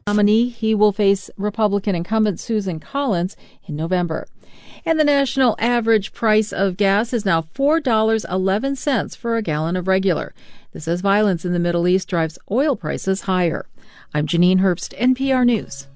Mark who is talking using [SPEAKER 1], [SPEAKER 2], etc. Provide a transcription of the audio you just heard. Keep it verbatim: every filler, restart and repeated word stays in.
[SPEAKER 1] nominee. He will face Republican incumbent Susan Collins in November. And the national average price of gas is now four dollars and eleven cents for a gallon of regular. This as violence in the Middle East drives oil prices higher. I'm Janine Herbst, N P R News.